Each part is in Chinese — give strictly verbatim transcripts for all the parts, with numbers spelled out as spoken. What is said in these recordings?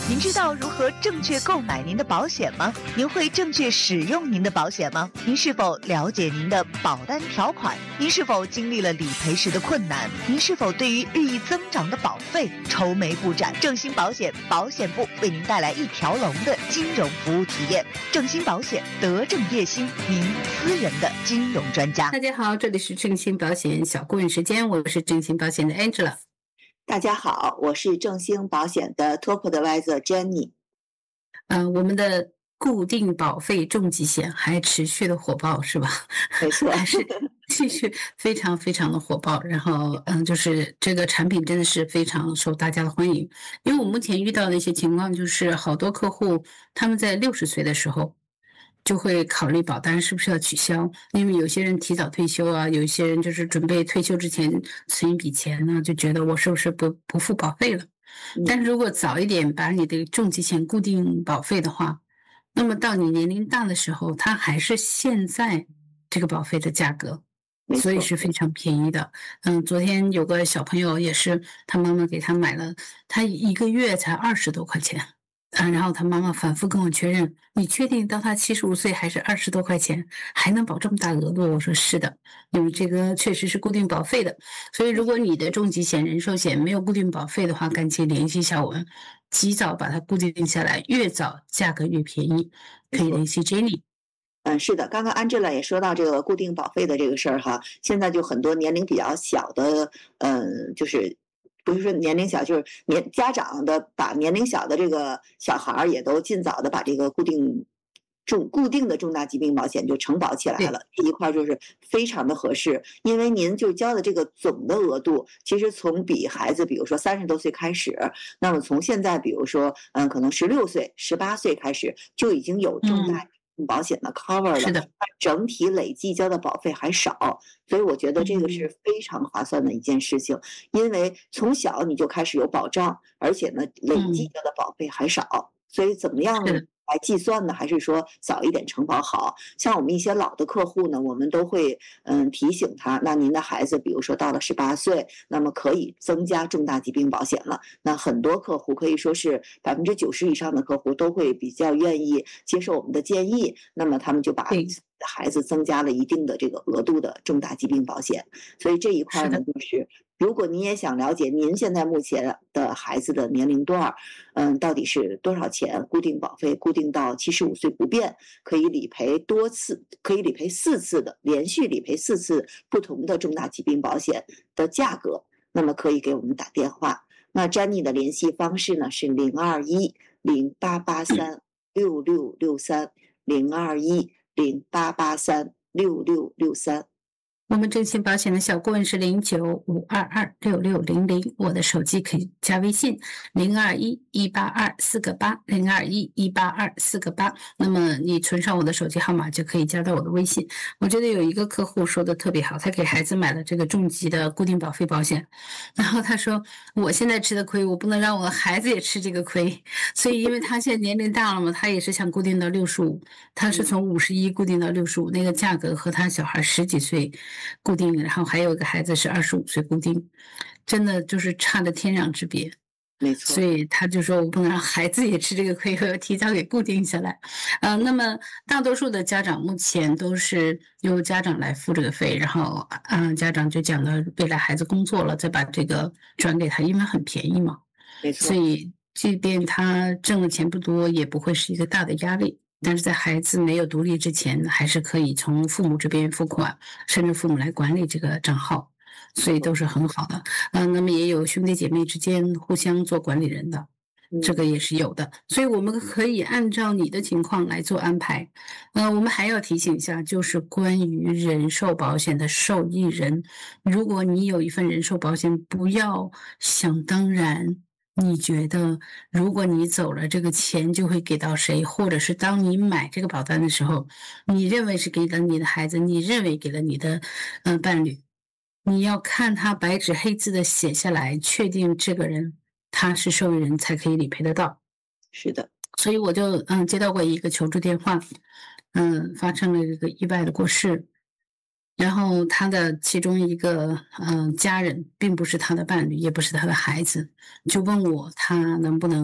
您知道如何正确购买您的保险吗？您会正确使用您的保险吗？您是否了解您的保单条款？您是否经历了理赔时的困难？您是否对于日益增长的保费愁眉不展？正兴保险保险部为您带来一条龙的金融服务体验。正兴保险，德正业兴，您私人的金融专家。 大家好，这里是正兴保险小顾问时间，我是正兴保险的 Angela。 大家好，我是正兴保险的 Top Advisor Jenny。 嗯、呃，我们的固定保费重疾险还持续的火爆，是吧？ 没错， 还是继续非常非常的火爆。然后，嗯，就是这个产品真的是非常受大家的欢迎。因为我目前遇到的一些情况，就是好多客户他们在六十岁的时候就会考虑保单是不是要取消，因为有些人提早退休啊，有一些人就是准备退休之前存一笔钱呢，就觉得我是不是不不付保费了。但是如果早一点把你的重疾险固定保费的话，那么到你年龄大的时候，它还是现在这个保费的价格，所以是非常便宜的。嗯，昨天有个小朋友也是，他妈妈给他买了，他一个月才二十多块钱。啊，然后他妈妈反复跟我确认，你确定到他七十五岁还是二十多块钱，还能保这么大额度？我说是的，因为这个确实是固定保费的。所以如果你的重疾险、人寿险没有固定保费的话，赶紧联系一下我们，及早把它固定下来，越早价格越便宜。可以联系 Jenny。 嗯，是的，刚刚 Angela 也说到这个固定保费的这个事儿哈，现在就很多年龄比较小的，嗯，就是。不是说年龄小，就是年家长的把年龄小的这个小孩儿也都尽早的把这个固定重固定的重大疾病保险就承保起来了，这一块就是非常的合适，因为您就交的这个总的额度，其实从比孩子比如说三十多岁开始，那么从现在比如说嗯可能十六岁、十八岁开始就已经有重大。嗯保险的 cover 了，它整体累计交的保费还少，所以我觉得这个是非常划算的一件事情，因为从小你就开始有保障，而且呢累计交的保费还少，所以怎么样来计算呢？还是说早一点承保好？像我们一些老的客户呢，我们都会嗯提醒他，那您的孩子比如说到了十八岁，那么可以增加重大疾病保险了。那很多客户可以说是百分之九十以上的客户都会比较愿意接受我们的建议，那么他们就把孩子增加了一定的这个额度的重大疾病保险。所以这一块呢，就是如果您也想了解您现在目前的孩子的年龄段，嗯，到底是多少钱？固定保费固定到七十五岁不变，可以理赔多次，可以理赔四次的，连续理赔四次不同的重大疾病保险的价格，那么可以给我们打电话。那 Jenny 的联系方式呢是零二一零八八三六六六三零二一零八八三六六六三。 我们正兴保险的小顾问是零九五二二六六零零，我的手机可以加微信零二一一八二四个八零二一一八二四个八。那么你存上我的手机号码就可以加到我的微信。我觉得有一个客户说的特别好，他给孩子买了这个重疾的固定保费保险，然后他说我现在吃的亏，我不能让我的孩子也吃这个亏，所以因为他现在年龄大了嘛，他也是想固定到六十五，他是从五十一固定到六十五，那个价格和他小孩十几岁固定，然后还有一个孩子是二十五岁固定，真的就是差的天壤之别。 没错， 所以他就说我不能让孩子也吃这个亏，我要提早给固定下来。呃，那么大多数的家长目前都是由家长来付这个费，然后嗯、呃，家长就讲了未来孩子工作了再把这个转给他，因为很便宜嘛。 没错， 所以即便他挣的钱不多，也不会是一个大的压力。但是在孩子没有独立之前，还是可以从父母这边付款，甚至父母来管理这个账号，所以都是很好的。嗯、呃，那么也有兄弟姐妹之间互相做管理人的，这个也是有的。所以我们可以按照你的情况来做安排。呃，我们还要提醒一下，就是关于人寿保险的受益人，如果你有一份人寿保险，不要想当然。你觉得如果你走了，这个钱就会给到谁？或者是当你买这个保单的时候，你认为是给了你的孩子，你认为给了你的嗯、呃、伴侣，你要看他白纸黑字的写下来，确定这个人他是受益人才可以理赔得到。 是的， 所以我就嗯接到过一个求助电话，嗯发生了一个意外的过世。然后他的其中一个嗯、呃、家人并不是他的伴侣，也不是他的孩子，就问我他能不能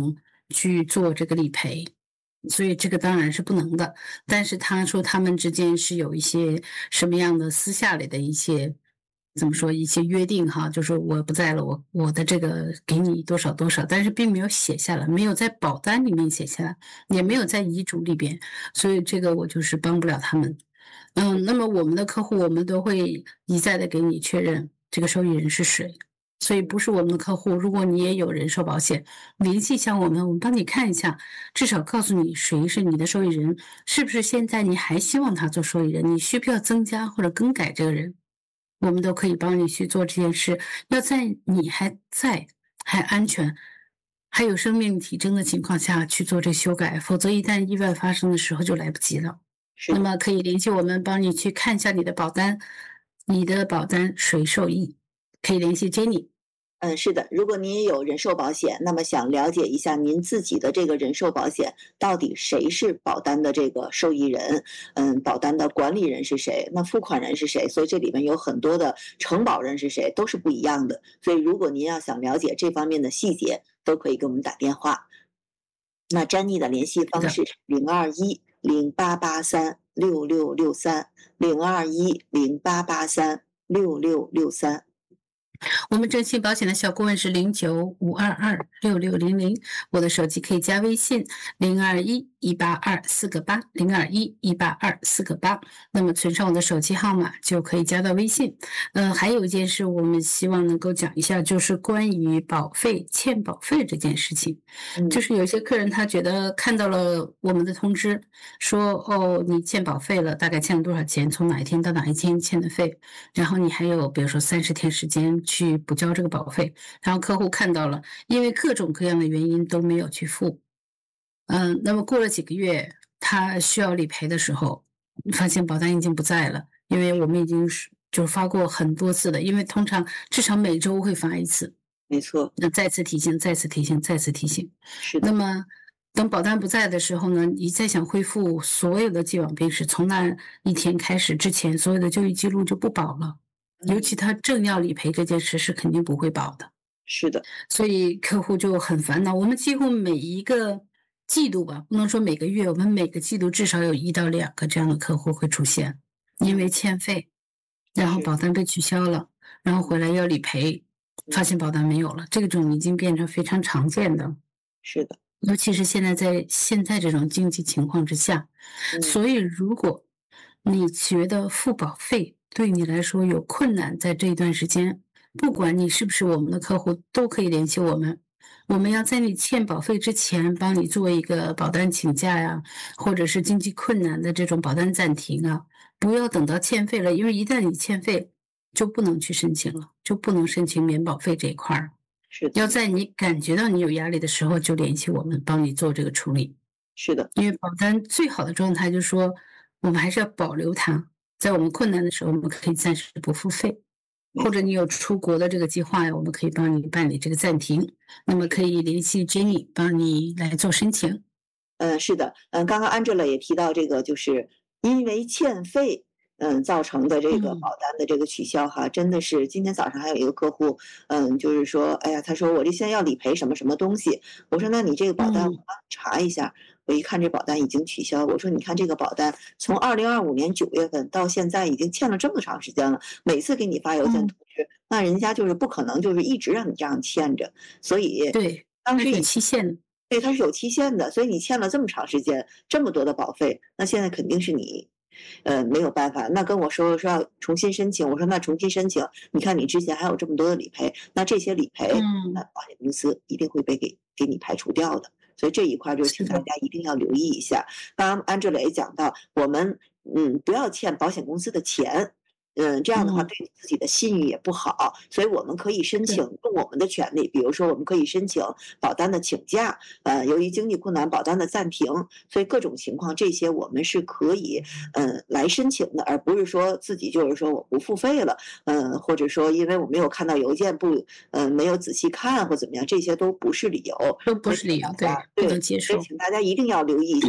去做这个理赔，所以这个当然是不能的。但是他说他们之间是有一些什么样的私下里的一些怎么说一些约定哈，就是我不在了，我我的这个给你多少多少，但是并没有写下来，没有在保单里面写下来，也没有在遗嘱里边，所以这个我就是帮不了他们。嗯，那么我们的客户，我们都会一再的给你确认这个受益人是谁。所以不是我们的客户，如果你也有人寿保险，联系一下我们，我们帮你看一下，至少告诉你谁是你的受益人，是不是现在你还希望他做受益人，你需不需要增加或者更改这个人，我们都可以帮你去做这件事。要在你还在、还安全、还有生命体征的情况下去做这修改，否则一旦意外发生的时候就来不及了。那么可以联系我们，帮你去看一下你的保单，你的保单谁受益，可以联系 Jenny。 嗯，是的，如果您也有人寿保险，那么想了解一下您自己的这个人寿保险到底谁是保单的这个受益人，嗯，保单的管理人是谁，那付款人是谁，所以这里面有很多的承保人是谁，都是不一样的。所以如果您要想了解这方面的细节，都可以给我们打电话。那詹妮的联系方式是零二一零八八三六六六三零二一零八八三六六六三。 我们征信保险的小顾问是零九五二二六六零零，我的手机可以加微信零二一一八二四个八零二一一八二四个八，那么存上我的手机号码就可以加到微信。呃，还有一件事，我们希望能够讲一下，就是关于保费欠保费这件事情。就是有些客人他觉得看到了我们的通知，说哦你欠保费了，大概欠了多少钱，从哪一天到哪一天欠的费，然后你还有比如说三十天时间去补交这个保费，然后客户看到了，因为各种各样的原因都没有去付，嗯，那么过了几个月，他需要理赔的时候，发现保单已经不在了，因为我们已经是就发过很多次了，因为通常至少每周会发一次， 没错， 那再次提醒，再次提醒，再次提醒。 是的。 那么等保单不在的时候呢，你再想恢复所有的既往病史，从那一天开始之前，所有的就医记录就不保了。尤其他正要理赔这件事是肯定不会保的， 是的， 所以客户就很烦恼。我们几乎每一个季度吧，不能说每个月，我们每个季度至少有一到两个这样的客户会出现，因为欠费，然后保单被取消了，然后回来要理赔，发现保单没有了，这种已经变成非常常见的。 是的， 尤其是现在在现在这种经济情况之下， 嗯、 所以如果你觉得付保费对你来说有困难，在这一段时间，不管你是不是我们的客户，都可以联系我们。我们要在你欠保费之前，帮你做一个保单请假呀，或者是经济困难的这种保单暂停啊，不要等到欠费了，因为一旦你欠费，就不能去申请了，就不能申请免保费这一块儿。 是的， 要在你感觉到你有压力的时候，就联系我们，帮你做这个处理。 是的， 因为保单最好的状态就是说，我们还是要保留它。在我们困难的时候，我们可以暂时不付费，或者你有出国的这个计划呀，我们可以帮你办理这个暂停。那么可以联系 Jenny 帮你来做申请。 嗯，是的，嗯，刚刚 Angela 也提到这个，就是因为欠费，嗯，造成的这个保单的这个取消哈，真的是今天早上还有一个客户，嗯，就是说，哎呀，他说我这现在要理赔什么什么东西，我说那你这个保单我帮你查一下。我一看这保单已经取消，我说你看这个保单从二零二五年九月份到现在已经欠了这么长时间了，每次给你发邮件通知，那人家就是不可能就是一直让你这样欠着，所以对， 当时有期限的， 对，它是有期限的，所以你欠了这么长时间，这么多的保费，那现在肯定是你。呃，没有办法，那跟我说说要重新申请，我说那重新申请，你看你之前还有这么多的理赔，那这些理赔， 嗯、 那保险公司一定会被给给你排除掉的。所以这一块就请大家一定要留意一下。刚刚安志磊讲到，我们嗯不要欠保险公司的钱。嗯，这样的话对自己的信誉也不好，所以我们可以申请用我们的权利，比如说我们可以申请保单的请假，呃，由于经济困难，保单的暂停，所以各种情况这些我们是可以嗯来申请的，而不是说自己就是说我不付费了，嗯，或者说因为我没有看到邮件不嗯没有仔细看或怎么样，这些都不是理由， 都不是理由，对，不能接受。 所以请大家一定要留意一下。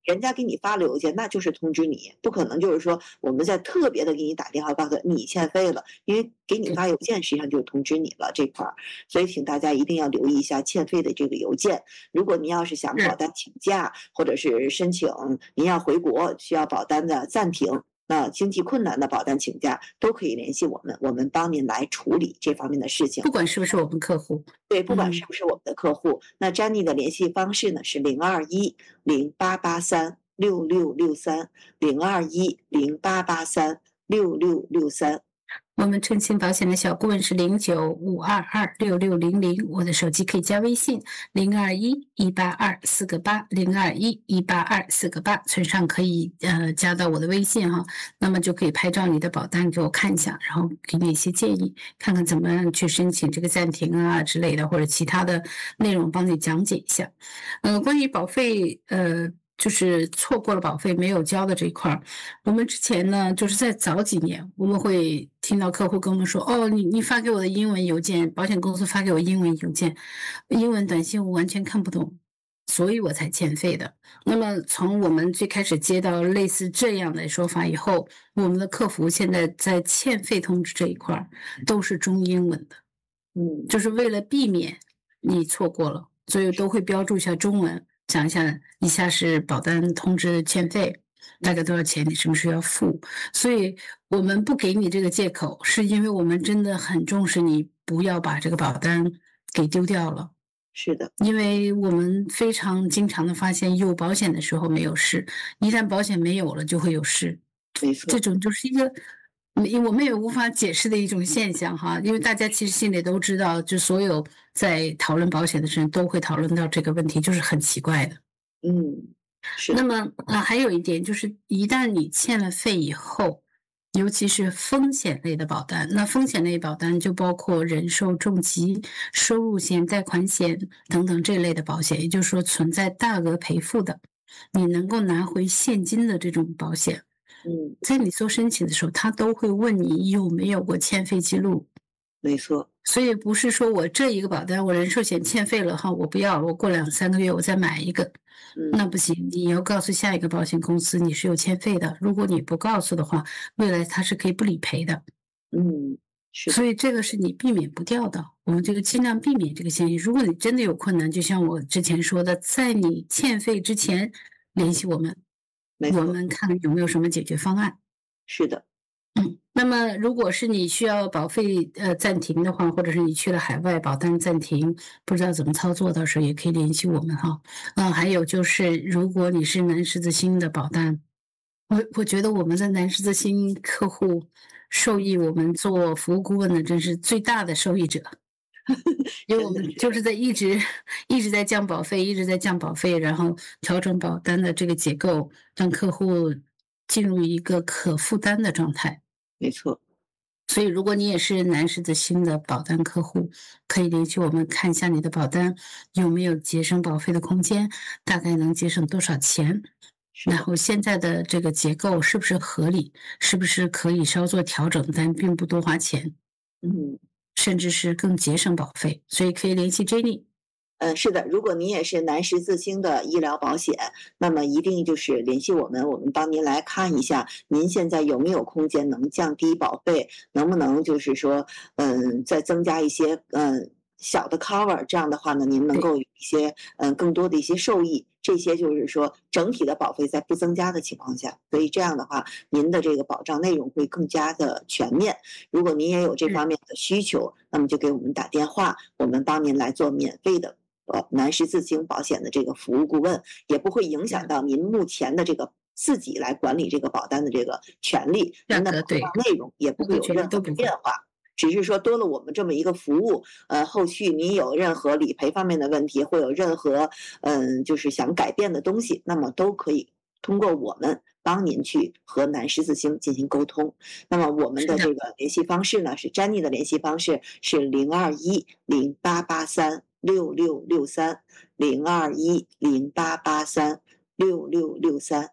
人家给你发了邮件，那就是通知你，不可能就是说我们在特别的给你打电话告诉你欠费了，因为给你发邮件实际上就是通知你了这块儿，所以请大家一定要留意一下欠费的这个邮件。如果您要是想保单请假，或者是申请您要回国需要保单的暂停，那经济困难的保单请假都可以联系我们，我们帮您来处理这方面的事情。 不管是不是我们客户， 对，不管是不是我们的客户，嗯、那 Jenny 的联系方式呢是零二一零八八三六六六三零二一零八八三六六六三。 我们诚信保险的小顾问是零九五二二六六零零，我的手机可以加微信零二一一八二四个八零二一一八二四个八，村上可以呃加到我的微信哈，那么就可以拍照你的保单给我看一下，然后给你一些建议，看看怎么样去申请这个暂停啊之类的，或者其他的内容帮你讲解一下。呃，关于保费呃。就是错过了保费没有交的这一块，我们之前呢，就是在早几年，我们会听到客户跟我们说，哦，你你发给我的英文邮件，保险公司发给我英文邮件，英文短信我完全看不懂，所以我才欠费的。那么从我们最开始接到类似这样的说法以后，我们的客服现在在欠费通知这一块都是中英文的，嗯，就是为了避免你错过了，所以都会标注一下中文。讲一下，以下是保单通知欠费，大概多少钱？你什么时候要付？所以我们不给你这个借口，是因为我们真的很重视你，不要把这个保单给丢掉了。 是的， 因为我们非常经常的发现，有保险的时候没有事，一旦保险没有了就会有事。 没错， 这种就是一个。我们也无法解释的一种现象哈，因为大家其实心里都知道，就所有在讨论保险的人都会讨论到这个问题，就是很奇怪的。 嗯，是。 那么啊，还有一点就是，一旦你欠了费以后，尤其是风险类的保单，那风险类保单就包括人寿、重疾、收入险、贷款险等等这类的保险，也就是说存在大额赔付的，你能够拿回现金的这种保险。 嗯， 在你做申请的时候，他都会问你有没有过欠费记录。 没错， 所以不是说我这一个保单我人寿险欠费了哈，我不要了，我过两三个月我再买一个， 嗯、 那不行，你要告诉下一个保险公司你是有欠费的，如果你不告诉的话，未来他是可以不理赔的。 嗯，是。 所以这个是你避免不掉的，我们这个尽量避免这个现象。如果你真的有困难，就像我之前说的，在你欠费之前联系我们。我们看有没有什么解决方案。 是的， 嗯，那么如果是你需要保费呃暂停的话，或者是你去了海外保单暂停，不知道怎么操作，到时候也可以联系我们哈。嗯，还有就是如果你是南十字星的保单，我我觉得我们的南十字星客户受益，我们做服务顾问的真是最大的受益者。因为我们就是在一直一直在降保费，一直在降保费，然后调整保单的这个结构，让客户进入一个可负担的状态。 没错。 所以如果你也是南十字星的保单客户，可以联系我们看一下你的保单有没有节省保费的空间，大概能节省多少钱，然后现在的这个结构是不是合理，是不是可以稍作调整，但并不多花钱。 嗯。 甚至是更节省保费，所以可以联系 Jenny。 嗯，是的，如果您也是南十字星的医疗保险，那么一定就是联系我们，我们帮您来看一下，您现在有没有空间能降低保费，能不能就是说，嗯，再增加一些嗯小的 cover， 这样的话呢，您能够有一些嗯更多的一些受益。这些就是说整体的保费在不增加的情况下，所以这样的话，您的这个保障内容会更加的全面。如果您也有这方面的需求，那么就给我们打电话，我们帮您来做免费的呃南十字星保险的这个服务顾问，也不会影响到您目前的这个自己来管理这个保单的这个权利，您的保障内容也不会有任何的变化。只是说多了我们这么一个服务，呃，后续您有任何理赔方面的问题，会有任何嗯，就是想改变的东西，那么都可以通过我们帮您去和南十字星进行沟通。那么我们的这个联系方式呢，是 Jenny 的联系方式是零二一零八八三六六六三零二一零八八三六六六三。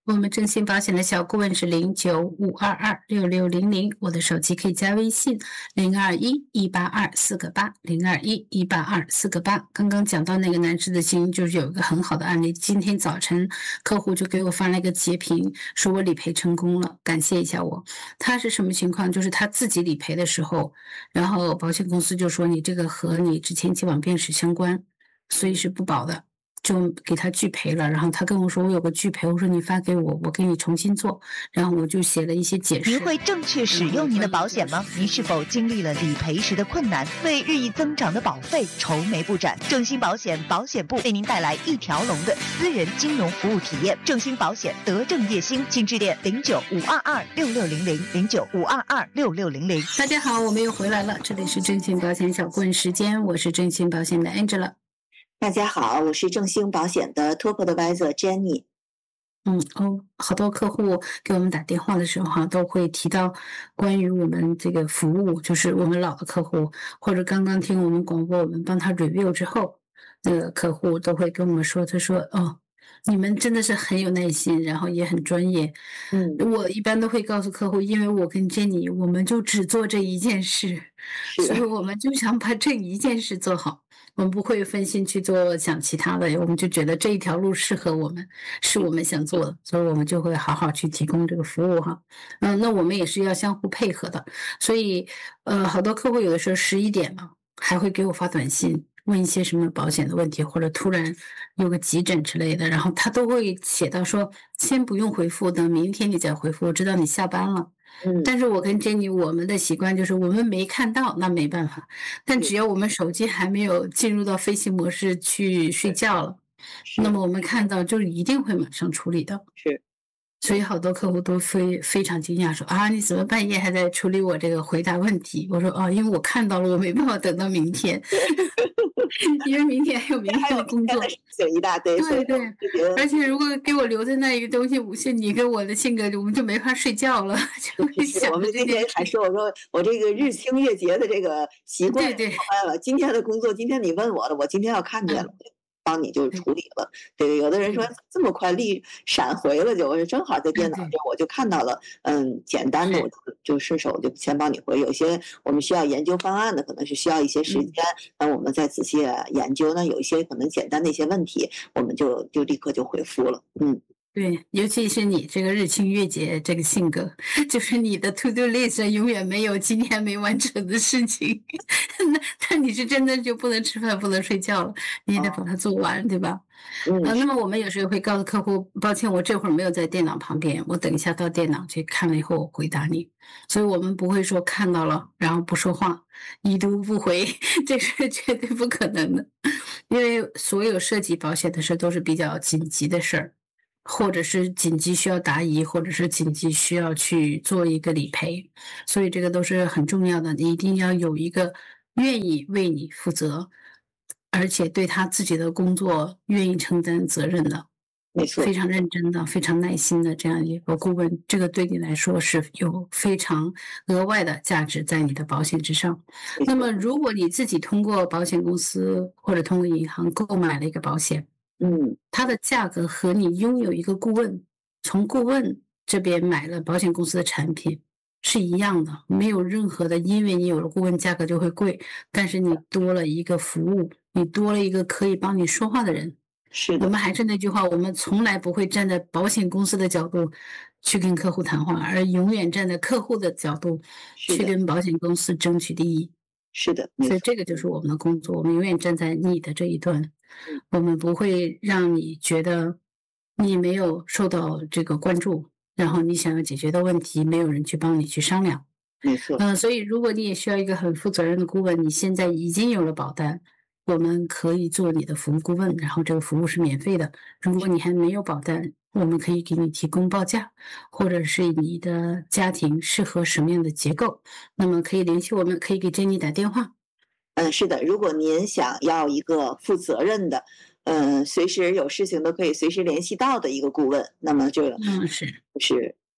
我们正新保险的小顾问是零九五二二六六零零，我的手机可以加微信零二一一八二四个八零二一一八二四个八。刚刚讲到那个男士的心，就是有一个很好的案例。今天早晨客户就给我发了一个截屏，说我理赔成功了，感谢一下我。他是什么情况？就是他自己理赔的时候，然后保险公司就说你这个和你之前既往病史相关，所以是不保的。就给他拒赔了，然后他跟我说我有个拒赔，我说你发给我，我给你重新做，然后我就写了一些解释。 您会正确使用您的保险吗？您是否经历了理赔时的困难，为日益增长的保费愁眉不展？正新保险保险部为您带来一条龙的私人金融服务体验。正新保险德正叶兴，请致电零九五二二六六零零零九五二二六六零零。 大家好，我们又回来了，这里是正新保险小顾问时间，我是正新保险的 Angela。 大家好，我是正兴保险的 Top Advisor Jenny。 嗯哦，好多客户给我们打电话的时候哈，都会提到关于我们这个服务，就是我们老的客户，或者刚刚听我们广播，我们帮他 review 之后，那个客户都会跟我们说，他说哦，你们真的是很有耐心，然后也很专业。 嗯， 我一般都会告诉客户，因为我跟 Jenny 我们就只做这一件事，所以我们就想把这一件事做好。我们不会分心去做想其他的，我们就觉得这一条路适合我们，是我们想做的，所以我们就会好好去提供这个服务哈。嗯，那我们也是要相互配合的，所以呃，好多客户有的时候十一点嘛，还会给我发短信，问一些什么保险的问题，或者突然有个急诊之类的，然后他都会写到说，先不用回复，等明天你再回复，我知道你下班了。 嗯， 但是我跟 Jenny 我们的习惯就是我们没看到那没办法，但只要我们手机还没有进入到飞行模式去睡觉了，那么我们看到就一定会马上处理的。 是， 所以好多客户都非非常惊讶，说啊，你怎么半夜还在处理我这个回答问题？我说哦，因为我看到了，我没办法等到明天，因为明天还有明天的工作， 有一大堆。 对对，而且如果给我留在那一个东西，是你跟我的性格，我们就没法睡觉了。就会想我们今天还说，我说我这个日清月洁的这个习惯， 对对， 了。今天的工作，今天你问我了，我今天要看见了。嗯，帮你就处理了。对，有的人说这么快立闪回了，就我正好在电脑上我就看到了，嗯，简单的我就顺手就先帮你回。有些我们需要研究方案的，可能是需要一些时间，那我们再仔细研究。那有一些可能简单的一些问题，我们就就立刻就回复了。嗯。 对，尤其是你这个日清月洁这个性格，就是你的 to do list 永远没有今天没完成的事情，那那你是真的就不能吃饭不能睡觉了，你也得把它做完，对吧？ 嗯， 呃，那么我们有时候会告诉客户，抱歉，我这会儿没有在电脑旁边，我等一下到电脑去看了以后我回答你，所以我们不会说看到了然后不说话，已读不回，这是绝对不可能的，因为所有涉及保险的事都是比较紧急的事儿。或者是紧急需要答疑，或者是紧急需要去做一个理赔，所以这个都是很重要的。你一定要有一个愿意为你负责，而且对他自己的工作愿意承担责任的， 没错， 非常认真的、非常耐心的这样一个顾问，这个对你来说是有非常额外的价值在你的保险之上。那么，如果你自己通过保险公司或者通过银行购买了一个保险， 嗯， 它的价格和你拥有一个顾问，从顾问这边买了保险公司的产品是一样的，没有任何的，因为你有了顾问价格就会贵，但是你多了一个服务，你多了一个可以帮你说话的人。 是的， 我们还是那句话，我们从来不会站在保险公司的角度去跟客户谈话，而永远站在客户的角度去跟保险公司争取利益。 是的， 所以这个就是我们的工作，我们永远站在你的这一端，我们不会让你觉得你没有受到这个关注，然后你想要解决的问题没有人去帮你去商量。 没错， 嗯、呃，所以如果你也需要一个很负责任的顾问，你现在已经有了保单，我们可以做你的服务顾问，然后这个服务是免费的。如果你还没有保单，我们可以给你提供报价，或者是你的家庭适合什么样的结构，那么可以联系我们，可以给 Jenny 打电话。 嗯，是的，如果您想要一个负责任的，嗯，随时有事情都可以随时联系到的一个顾问，那么就嗯是是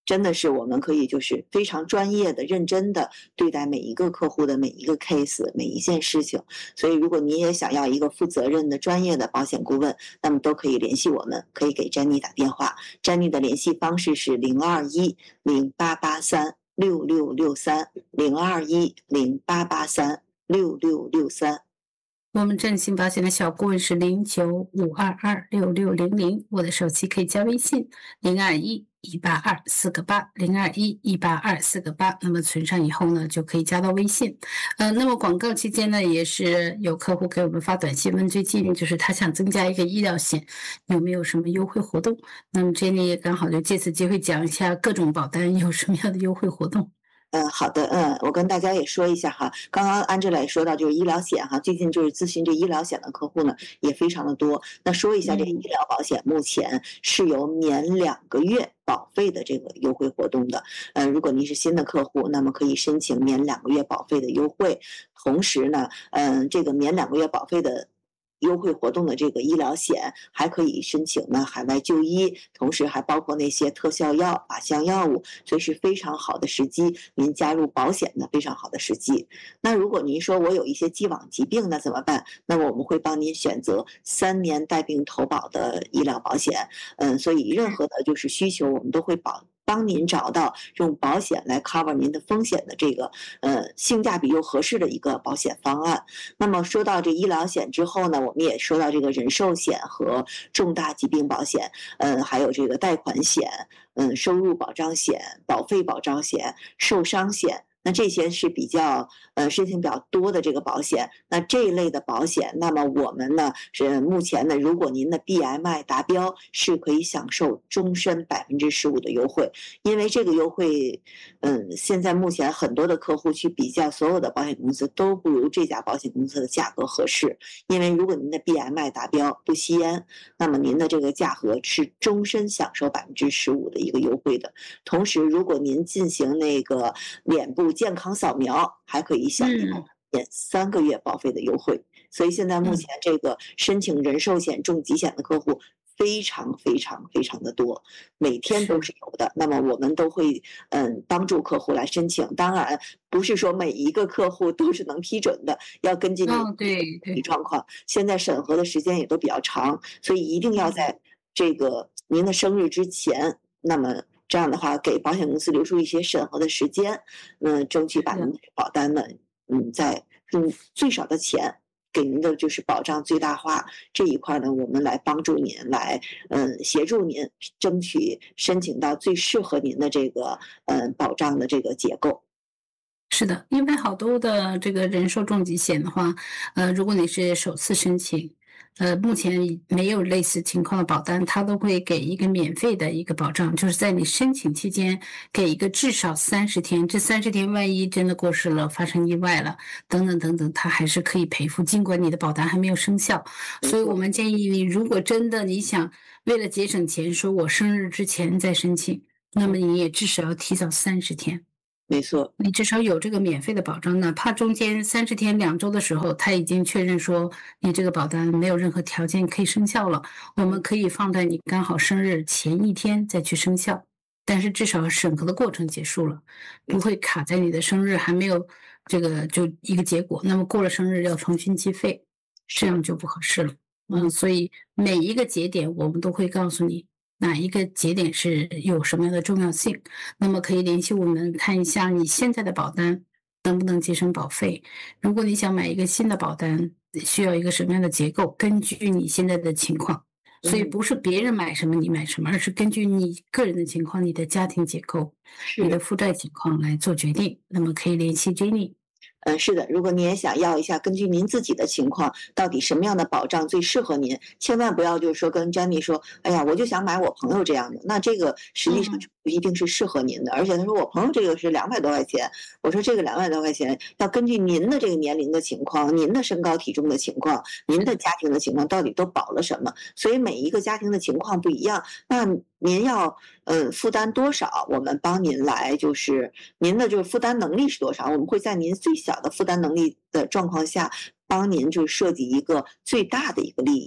真的是我们可以就是非常专业的、认真的对待每一个客户的每一个 case、每一件事情。所以，如果你也想要一个负责任的、专业的保险顾问，那么都可以联系我们，可以给詹妮打电话。詹妮的联系方式是零二一零八八三六六六三零二一零八八三六六六三。 我们振兴保险的小顾问是零九五二二六六零零，我的手机可以加微信零二一一八二四个八零二一一八二四个八，那么存上以后呢，就可以加到微信。呃，那么广告期间呢，也是有客户给我们发短信问，最近就是他想增加一个医疗险，有没有什么优惠活动？那么 Jenny 也刚好就借此机会讲一下各种保单有什么样的优惠活动。 嗯，好的，嗯，我跟大家也说一下哈，刚刚安吉拉也说到就是医疗险哈，最近就是咨询这医疗险的客户呢也非常的多。那说一下这个医疗保险目前是有免两个月保费的这个优惠活动的。嗯，如果您是新的客户，那么可以申请免两个月保费的优惠，同时呢，嗯，这个免两个月保费的优惠活动的这个医疗险还可以申请呢海外就医，同时还包括那些特效药、靶向药物，所以是非常好的时机，您加入保险的非常好的时机。那如果您说我有一些既往疾病，那怎么办？那么我们会帮您选择三年带病投保的医疗保险。嗯，所以任何的就是需求，我们都会保。帮您找到用保险来 cover 您的风险的这个呃性价比又合适的一个保险方案。那么说到这医疗险之后呢，我们也说到这个人寿险和重大疾病保险，嗯，还有这个贷款险，嗯，收入保障险、保费保障险、受伤险。那这些是比较呃申请比较多的这个保险，那这一类的保险，那么我们呢是目前呢，如果您的 B M I 达标，是可以享受终身百分之十五的优惠。因为这个优惠，嗯，现在目前很多的客户去比较所有的保险公司都不如这家保险公司的价格合适。因为如果您的 B M I 达标，不吸烟，那么您的这个价格是终身享受百分之十五的一个优惠的。同时，如果您进行那个脸部健康扫描，还可以享有免三个月保费的优惠。所以现在目前这个申请人寿险、重疾险的客户非常非常非常的多，每天都是有的。那么我们都会嗯帮助客户来申请，当然不是说每一个客户都是能批准的，要根据哦， 你对的状况。现在审核的时间也都比较长，所以一定要在这个您的生日之前，那么这样的话给保险公司留出一些审核的时间，嗯，争取把您的保单呢，嗯，在用最少的钱给您的就是保障最大化这一块呢，我们来帮助您，来嗯协助您争取申请到最适合您的这个嗯保障的这个结构。 是的，因为好多的这个人寿重疾险的话，呃，如果你是首次申请，呃，目前没有类似情况的保单，它都会给一个免费的一个保障，就是在你申请期间给一个至少三十天，这三十天万一真的过世了，发生意外了，等等等等，它还是可以赔付，尽管你的保单还没有生效。所以我们建议你，如果真的你想为了节省钱，说我生日之前再申请，那么你也至少要提早三十天。 没错， 你至少有这个免费的保障，哪怕中间三十天、两周的时候，他已经确认说你这个保单没有任何条件可以生效了，我们可以放在你刚好生日前一天再去生效，但是至少审核的过程结束了，不会卡在你的生日还没有这个就一个结果，那么过了生日要重新计费，这样就不合适了。嗯，所以每一个节点我们都会告诉你。哪一个节点是有什么样的重要性？那么可以联系我们看一下你现在的保单能不能节省保费。如果你想买一个新的保单，需要一个什么样的结构？根据你现在的情况，所以不是别人买什么你买什么，而是根据你个人的情况、你的家庭结构、你的负债情况来做决定。那么可以联系 Jenny。 嗯，是的，如果您也想要一下，根据您自己的情况，到底什么样的保障最适合您，千万不要就是说跟 Jenny 说，哎呀，我就想买我朋友这样的，那这个实际上不一定是适合您的。而且他说我朋友这个是两百多块钱，我说这个两百多块钱要根据您的这个年龄的情况、您的身高体重的情况、您的家庭的情况，到底都保了什么？所以每一个家庭的情况不一样，那您要呃负担多少，我们帮您来就是您的就是负担能力是多少，我们会在您最小的负担能力的状况下，帮您就设计一个最大的一个利益。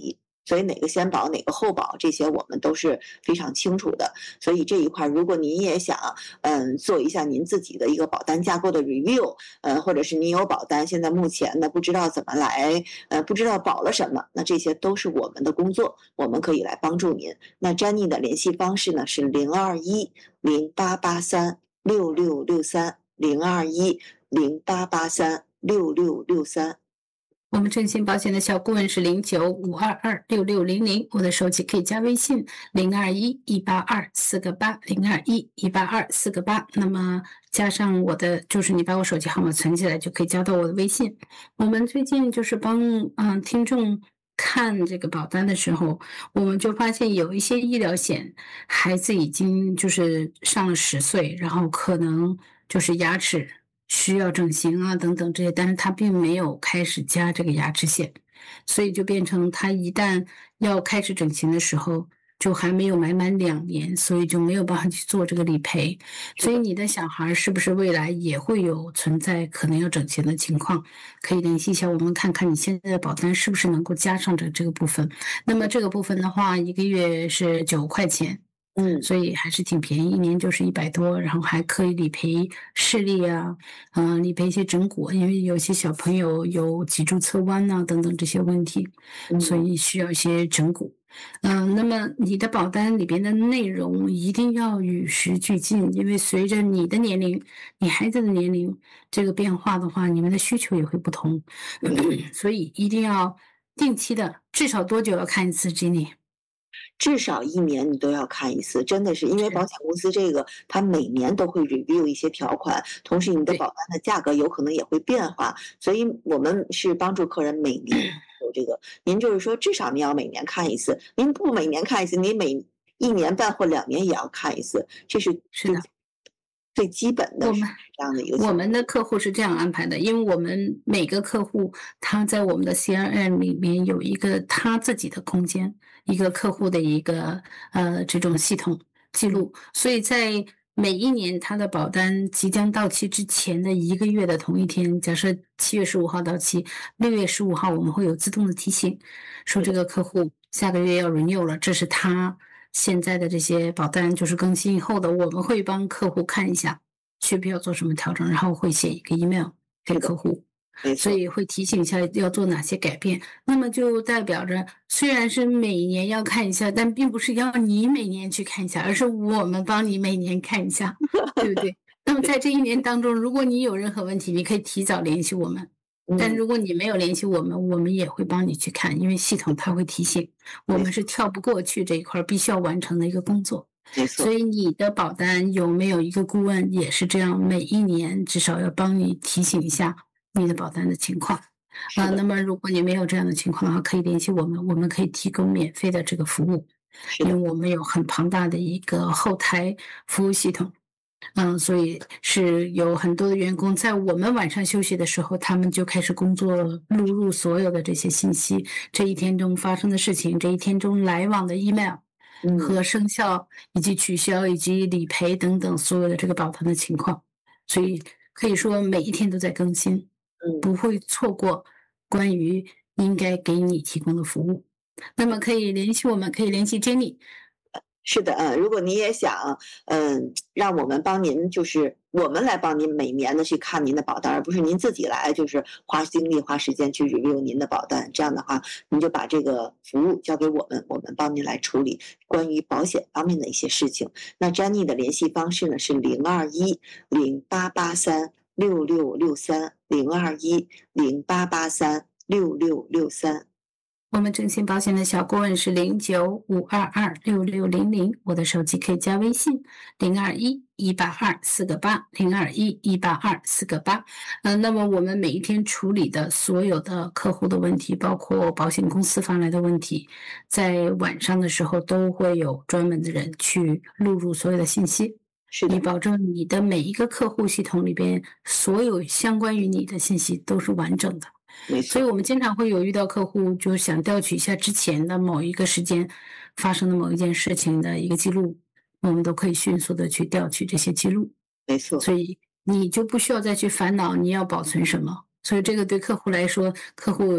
所以哪个先保哪个后保，这些我们都是非常清楚的。所以这一块，如果您也想嗯做一下您自己的一个保单架构的 review，呃，或者是您有保单，现在目前呢不知道怎么来，呃，不知道保了什么，那这些都是我们的工作，我们可以来帮助您。那 Jenny 的联系方式呢是零二一零八八三六六六三零二一零八八三六六六三。 我们正信保险的小顾问是零九五二二六六零零，我的手机可以加微信零二一一八二四个八零二一一八二四个八，那么加上我的就是你把我手机号码存起来就可以加到我的微信。我们最近就是帮嗯听众看这个保单的时候，我们就发现有一些医疗险，孩子已经就是上了十岁，然后可能就是牙齿需要整形啊等等这些，但是他并没有开始加这个牙齿险，所以就变成他一旦要开始整形的时候，就还没有买满两年，所以就没有办法去做这个理赔。所以你的小孩是不是未来也会有存在可能要整形的情况？可以联系一下我们，看看你现在的保单是不是能够加上这这个部分。那么这个部分的话，一个月是九块钱。 嗯， 所以还是挺便宜，一年就是一百多，然后还可以理赔视力啊，嗯、呃，理赔一些整骨，因为有些小朋友有脊柱侧弯呐、啊、等等这些问题，所以需要一些整骨。嗯、呃，那么你的保单里边的内容一定要与时俱进，因为随着你的年龄、你孩子的年龄这个变化的话，你们的需求也会不同，所以一定要定期的，至少多久要看一次 Jenny？ 至少一年你都要看一次，真的是因为保险公司这个，它每年都会 review 一些条款，同时你的保单的价格有可能也会变化，所以我们是帮助客人每年有这个。您就是说，至少你要每年看一次，您不每年看一次，你每一年半或两年也要看一次，这是是的。 最基本的我们这样的一个。 我们的客户是这样安排的，因为我们每个客户他在我们的 C R M 里面有一个他自己的空间，一个客户的一个呃这种系统记录，所以在每一年他的保单即将到期之前的一个月的同一天，假设七月十五号到期，六月十五号我们会有自动的提醒，说这个客户下个月要 renew 了，这是他现在的这些保单就是更新以后的，我们会帮客户看一下需不需要做什么调整，然后会写一个 email 给客户，所以会提醒一下要做哪些改变。那么就代表着虽然是每年要看一下，但并不是要你每年去看一下，而是我们帮你每年看一下，对不对？那么在这一年当中，如果你有任何问题，你可以提早联系我们。但如果你没有联系我们，我们也会帮你去看，因为系统它会提醒，我们是跳不过去这一块必须要完成的一个工作。所以你的保单有没有一个顾问也是这样，每一年至少要帮你提醒一下你的保单的情况啊。那么如果你没有这样的情况的话，可以联系我们，我们可以提供免费的这个服务，因为我们有很庞大的一个后台服务系统。嗯，所以是有很多的员工在我们晚上休息的时候，他们就开始工作，录入所有的这些信息，这一天中发生的事情，这一天中来往的 email 和生效以及取消以及理赔等等所有的这个保单的情况，所以可以说每一天都在更新，不会错过关于应该给你提供的服务。那么可以联系我们，可以联系 Jenny。 是的，嗯，如果你也想，嗯，让我们帮您，就是我们来帮您每年的去看您的保单，而不是您自己来，就是花精力花时间去 review 您的保单。这样的话，您就把这个服务交给我们，我们帮您来处理关于保险方面的一些事情。那 Jenny 的联系方式呢是零二一零八八三六六六三零二一零八八三六六六三。 我们正信保险的小顾问是零九五二二六六零零，我的手机可以加微信零二一一八二四个八零二一一八二四个八。呃，那么我们每一天处理的所有的客户的问题，包括保险公司发来的问题，在晚上的时候都会有专门的人去录入所有的信息，以保证你的每一个客户系统里边所有相关于你的信息都是完整的。所以我们经常会有遇到客户就想调取一下之前的某一个时间发生的某一件事情的一个记录，我们都可以迅速的去调取这些记录。 没错， 所以你就不需要再去烦恼你要保存什么。所以这个对客户来说，客户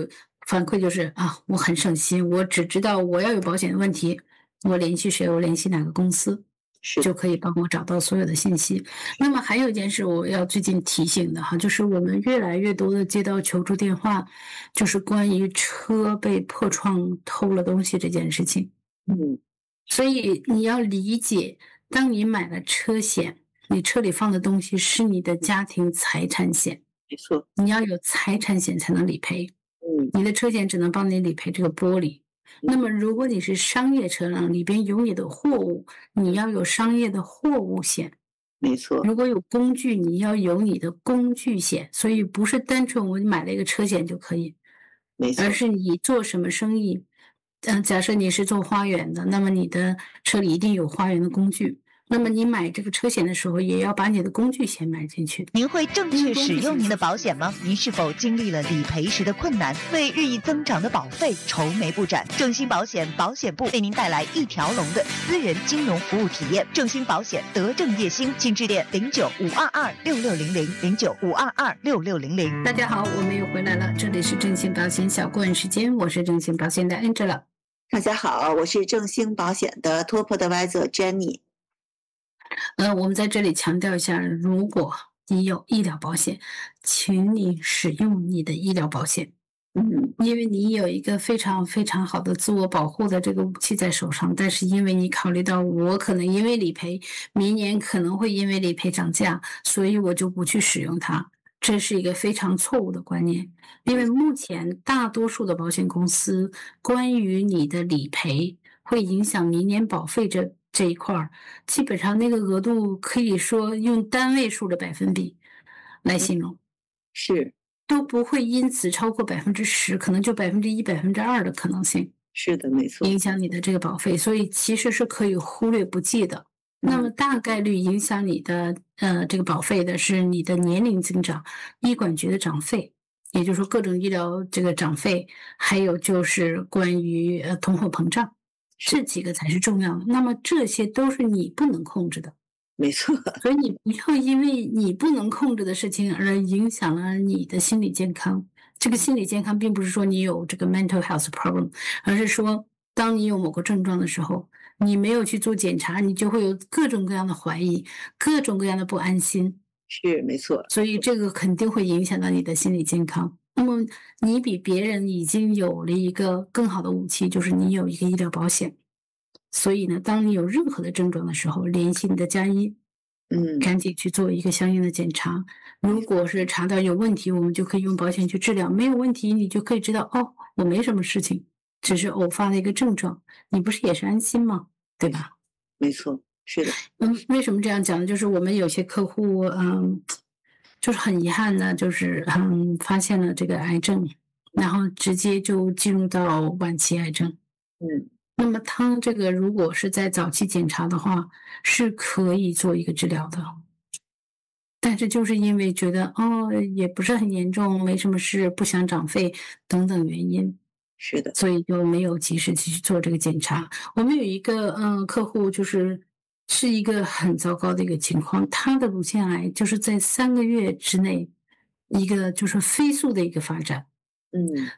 反馈就是啊，我很省心，我只知道我要有保险的问题，我联系谁，我联系哪个公司， 是就可以帮我找到所有的信息。那么还有一件事我要最近提醒的哈，就是我们越来越多的接到求助电话，就是关于车被破窗偷了东西这件事情。 嗯， 所以你要理解，当你买了车险，你车里放的东西是你的家庭财产险， 没错， 你要有财产险才能理赔。 嗯你的车险只能帮你理赔这个玻璃。那么如果你是商业车辆，里边有你的货物，你要有商业的货物险。 没错， 如果有工具，你要有你的工具险。所以不是单纯我买了一个车险就可以， 没错而，是你做什么生意。嗯，假设你是做花园的，那么你的车里一定有花园的工具。那么你买这个车险的时候，也要把你的工具险买进去。 您会正确使用您的保险吗？您是否经历了理赔时的困难，为日益增长的保费愁眉不展？正兴保险保险部为您带来一条龙的私人金融服务体验。正兴保险德正业兴，请致电零九五二二六六零零零九五二二六六零零。 大家好，我们又回来了，这里是正兴保险小顾问时间，我是正兴保险的 Angela。 大家好，我是正兴保险的 Top Advisor Jenny。 呃，我们在这里强调一下，如果你有医疗保险，请你使用你的医疗保险， 嗯， 因为你有一个非常非常好的自我保护的这个武器在手上，但是因为你考虑到我可能因为理赔，明年可能会因为理赔涨价，所以我就不去使用它。这是一个非常错误的观念，因为目前大多数的保险公司关于你的理赔会影响明年保费这这一块儿，基本上那个额度可以说用单位数的百分比来形容， 是都不会因此超过百分之十，可能就百分之一、百分之二的可能性是的，没错， 影响你的这个保费，所以其实是可以忽略不计的。那么大概率影响你的呃这个保费的是你的年龄增长、医管局的涨费，也就是说各种医疗这个涨费，还有就是关于呃通货膨胀，这几个才是重要的。那么这些都是你不能控制的， 没错， 所以你不要因为你不能控制的事情而影响了你的心理健康。这个心理健康并不是说你有这个 mental health problem， 而是说当你有某个症状的时候，你没有去做检查，你就会有各种各样的怀疑，各种各样的不安心， 是没错， 所以这个肯定会影响到你的心理健康。那么你比别人已经有了一个更好的武器，就是你有一个医疗保险。所以呢，当你有任何的症状的时候，联系你的家医， 嗯， 赶紧去做一个相应的检查。如果是查到有问题，我们就可以用保险去治疗；没有问题，你就可以知道哦，我没什么事情，只是偶发的一个症状，你不是也是安心吗？对吧？ 没错，是的， 嗯，为什么这样讲呢？就是我们有些客户，嗯，就是很遗憾呢，就是嗯，发现了这个癌症，然后直接就进入到晚期癌症。 嗯， 那么他这个如果是在早期检查的话，是可以做一个治疗的。但是就是因为觉得哦也不是很严重，没什么事，不想长肺等等原因， 是的， 所以就没有及时去做这个检查。我们有一个嗯客户，就是是一个很糟糕的一个情况，他的乳腺癌就是在三个月之内，一个就是飞速的一个发展。 嗯，